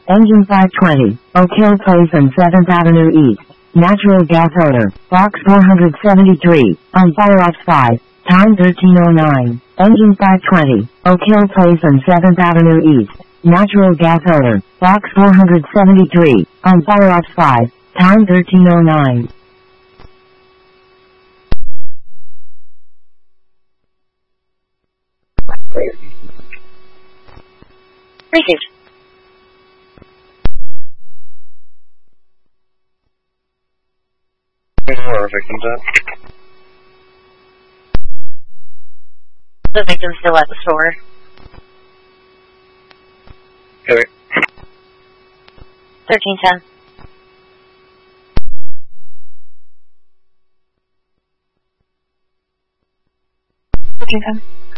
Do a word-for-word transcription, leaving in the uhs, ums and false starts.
Engine five twenty, Oak Hill Place and seventh Avenue East. Natural gas odor. Box four seventy-three, on fire ops five. Time thirteen oh nine. Engine five twenty, Oak Hill Place and seventh Avenue East. Natural gas odor. Box four seventy-three, on fire ops five. Time thirteen oh nine. Received. Where are victims at? The victim's still at the store. Okay. thirteen ten. thirteen ten.